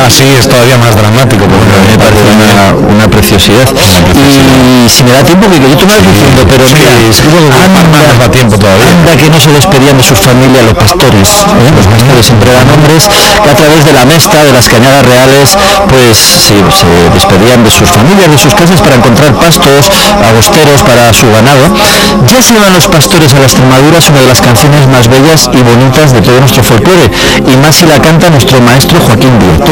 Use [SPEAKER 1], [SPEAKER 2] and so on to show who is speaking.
[SPEAKER 1] así es todavía más dramático, porque
[SPEAKER 2] me parece una preciosidad. Y si me da tiempo, que yo te voy diciendo, pero
[SPEAKER 1] sí,
[SPEAKER 2] mira,
[SPEAKER 1] nos da tiempo todavía.
[SPEAKER 2] Anda que no se despedían de sus familias los pastores. Los pastores siempre eran hombres que a través de la mesta, de las cañadas reales, pues sí, se despedían de sus familias, de sus casas para encontrar pastos agosteros para su ganado. Ya se van los pastores a la Extremadura, es una de las canciones más bellas y bonitas de todo nuestro folclore, y más si la canta nuestro maestro Joaquín Díaz.